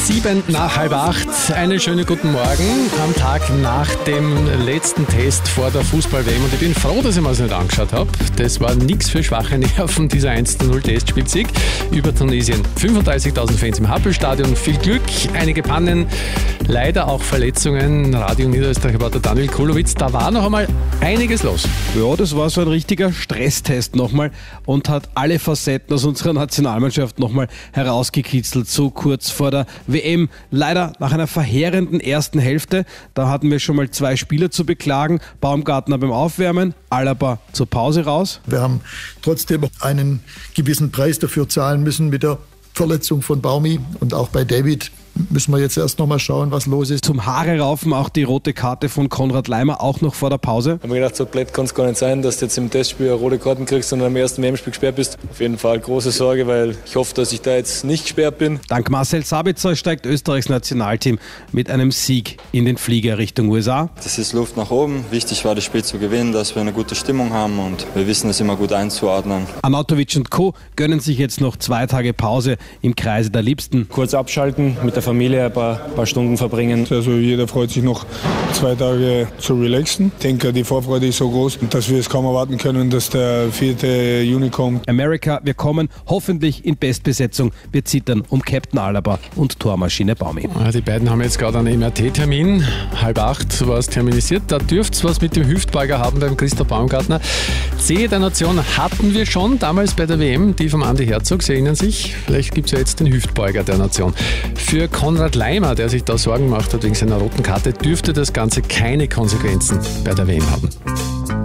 7:30. Einen schönen guten Morgen am Tag nach dem letzten Test vor der Fußball-WM. Und ich bin froh, dass ich mir das nicht angeschaut habe. Das war nichts für schwache Nerven, dieser 1:0 Testspielsieg über Tunesien. 35.000 Fans im Happelstadion. Viel Glück, einige Pannen, leider auch Verletzungen. Radio Niederösterreich-Reporter Daniel Kulowitz, da war noch einmal einiges los. Ja, das war so ein richtiger Stresstest nochmal und hat alle Facetten aus unserer Nationalmannschaft nochmal herausgekitzelt, so kurz vor der WM. Leider nach einer verheerenden ersten Hälfte. Da hatten wir schon mal 2 Spieler zu beklagen. Baumgartner beim Aufwärmen, Alaba zur Pause raus. Wir haben trotzdem einen gewissen Preis dafür zahlen müssen mit der Verletzung von Baumi, und auch bei David müssen wir jetzt erst noch mal schauen, was los ist. Zum Haare raufen auch die rote Karte von Konrad Laimer, auch noch vor der Pause. Ich habe mir gedacht, so blöd kann es gar nicht sein, dass du jetzt im Testspiel rote Karten kriegst und am ersten WM-Spiel gesperrt bist. Auf jeden Fall große Sorge, weil ich hoffe, dass ich da jetzt nicht gesperrt bin. Dank Marcel Sabitzer steigt Österreichs Nationalteam mit einem Sieg in den Flieger Richtung USA. Das ist Luft nach oben. Wichtig war, das Spiel zu gewinnen, dass wir eine gute Stimmung haben, und wir wissen es immer gut einzuordnen. Arnautovic und Co. gönnen sich jetzt noch 2 Tage Pause im Kreise der Liebsten. Kurz abschalten, mit der Familie ein paar Stunden verbringen. Also jeder freut sich noch 2 Tage zu relaxen. Ich denke, die Vorfreude ist so groß, dass wir es kaum erwarten können, dass der 4. Juni kommt. America, wir kommen hoffentlich in Bestbesetzung. Wir zittern um Captain Alaba und Tormaschine Baumi. Die beiden haben jetzt gerade einen MRT-Termin. 7:30 war es terminisiert. Da dürfte es was mit dem Hüftbeuger haben beim Christoph Baumgartner. Zehe der Nation hatten wir schon damals bei der WM, die vom Andi Herzog, Sie erinnern sich. Vielleicht gibt es ja jetzt den Hüftbeuger der Nation. Für Konrad Laimer, der sich da Sorgen gemacht hat wegen seiner roten Karte, dürfte das Ganze keine Konsequenzen bei der WM haben.